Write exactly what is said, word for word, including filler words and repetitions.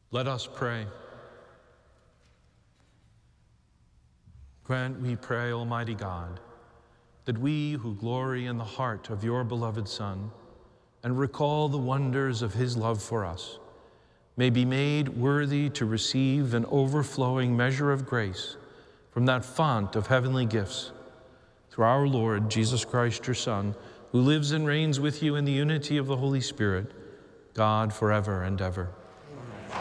Let us pray. Grant, we pray, Almighty God, that we who glory in the heart of your beloved Son and recall the wonders of his love for us may be made worthy to receive an overflowing measure of grace from that font of heavenly gifts, through our Lord Jesus Christ, your Son, who lives and reigns with you in the unity of the Holy Spirit, God forever and ever.